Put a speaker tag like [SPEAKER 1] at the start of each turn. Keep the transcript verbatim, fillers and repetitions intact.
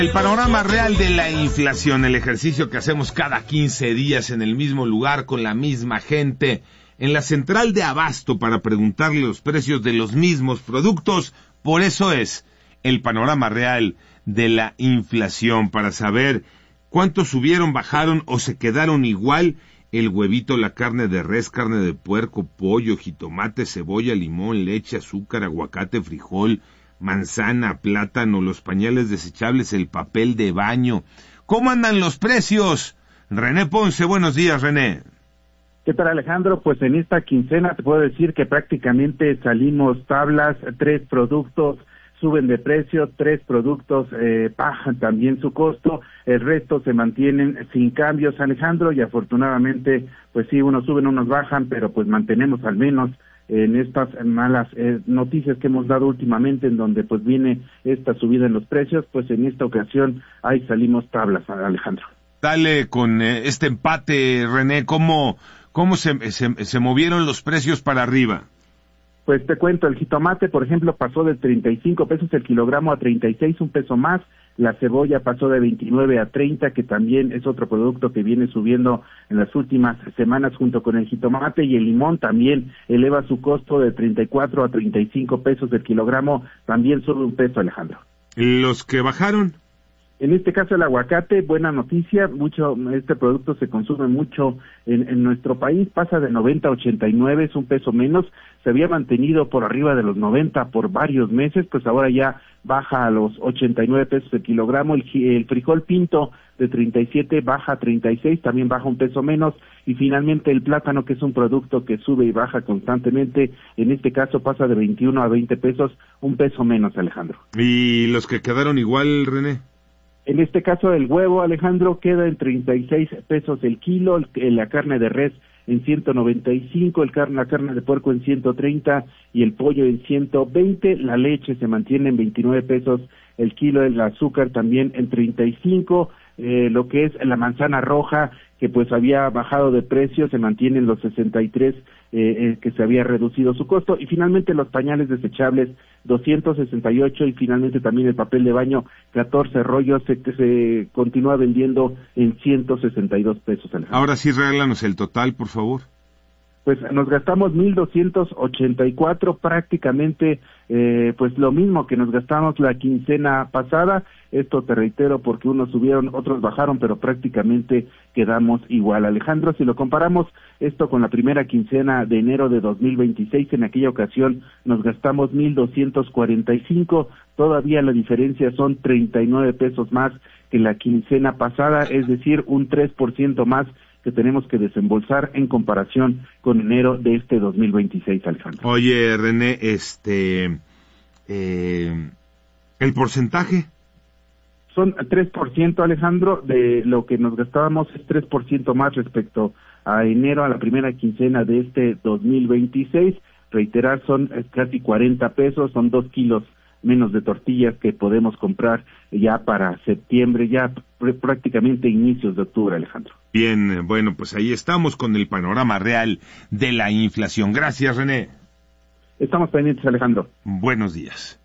[SPEAKER 1] El panorama real de la inflación, el ejercicio que hacemos cada quince días en el mismo lugar con la misma gente, en la central de abasto para preguntarle los precios de los mismos productos. Por eso es el panorama real de la inflación, para saber cuánto subieron, bajaron o se quedaron igual el huevito, la carne de res, carne de puerco, pollo, jitomate, cebolla, limón, leche, azúcar, aguacate, frijol, manzana, plátano, los pañales desechables, el papel de baño. ¿Cómo andan los precios? René Ponce, buenos días, René.
[SPEAKER 2] ¿Qué tal, Alejandro? Pues en esta quincena te puedo decir que prácticamente salimos tablas, tres productos suben de precio, tres productos eh, bajan también su costo, el resto se mantienen sin cambios, Alejandro, y afortunadamente, pues sí, unos suben, unos bajan, pero pues mantenemos al menos en estas malas eh, noticias que hemos dado últimamente, en donde pues viene esta subida en los precios, pues en esta ocasión ahí salimos tablas, Alejandro.
[SPEAKER 1] Dale con eh, este empate, René, ¿cómo, cómo se, se, se movieron los precios para arriba?
[SPEAKER 2] Pues te cuento, el jitomate, por ejemplo, pasó de treinta y cinco pesos el kilogramo a treinta y seis, un peso más. La cebolla pasó de veintinueve a treinta, que también es otro producto que viene subiendo en las últimas semanas junto con el jitomate, y el limón también eleva su costo de treinta y cuatro a treinta y cinco pesos el kilogramo, también sube un peso, Alejandro.
[SPEAKER 1] ¿Los que bajaron?
[SPEAKER 2] En este caso el aguacate, buena noticia, mucho este producto se consume mucho en, en nuestro país, pasa de noventa a ochenta y nueve, es un peso menos, se había mantenido por arriba de los noventa por varios meses, pues ahora ya baja a los ochenta y nueve pesos el kilogramo. El, el frijol pinto de treinta y siete baja a treinta y seis, también baja un peso menos, y finalmente el plátano, que es un producto que sube y baja constantemente, en este caso pasa de veintiuno a veinte pesos, un peso menos, Alejandro.
[SPEAKER 1] ¿Y los que quedaron igual, René?
[SPEAKER 2] En este caso el huevo, Alejandro, queda en treinta y seis pesos el kilo, el, la carne de res en ciento noventa y cinco, el carne, la carne de puerco en ciento treinta y el pollo en ciento veinte, la leche se mantiene en veintinueve pesos el kilo, el azúcar también en treinta y cinco, eh, lo que es la manzana roja, que pues había bajado de precio, se mantiene en los sesenta y tres, eh, eh, que se había reducido su costo, y finalmente los pañales desechables doscientos sesenta y ocho, y finalmente también el papel de baño catorce rollos, se, que se continúa vendiendo en ciento sesenta y dos pesos. Alejandro.
[SPEAKER 1] Ahora sí, regálanos el total, por favor.
[SPEAKER 2] Pues nos gastamos mil doscientos ochenta y cuatro, prácticamente eh, pues lo mismo que nos gastamos la quincena pasada. Esto te reitero porque unos subieron, otros bajaron, pero prácticamente quedamos igual. Alejandro, si lo comparamos esto con la primera quincena de enero de dos mil veintiséis, en aquella ocasión nos gastamos mil doscientos cuarenta y cinco, todavía la diferencia son treinta y nueve pesos más que la quincena pasada, es decir, un tres por ciento más que tenemos que desembolsar en comparación con enero de este dos mil veintiséis, Alejandro.
[SPEAKER 1] Oye, René, este, eh, ¿el porcentaje?
[SPEAKER 2] Son tres por ciento, Alejandro, de lo que nos gastábamos es tres por ciento más respecto a enero, a la primera quincena de este dos mil veintiséis. Reiterar, son casi cuarenta pesos, son dos kilos menos de tortillas que podemos comprar ya para septiembre, ya pr- prácticamente inicios de octubre, Alejandro.
[SPEAKER 1] Bien, bueno, pues ahí estamos con el panorama real de la inflación. Gracias, René.
[SPEAKER 2] Estamos pendientes, Alejandro.
[SPEAKER 1] Buenos días.